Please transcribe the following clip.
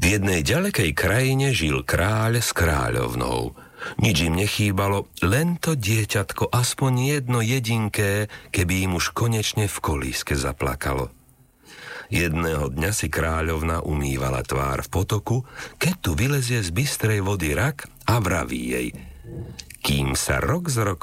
jednej ďalekej krajine žil kráľ s kráľovnou. Nič im nechýbalo, len to dieťatko, aspoň jedno jedinké, keby im už konečne v kolíske zaplakalo. Jedného dňa si kráľovna umývala tvár v potoku, keď tu vylezie z bystrej vody rak a vraví jej: kým sa rok z roka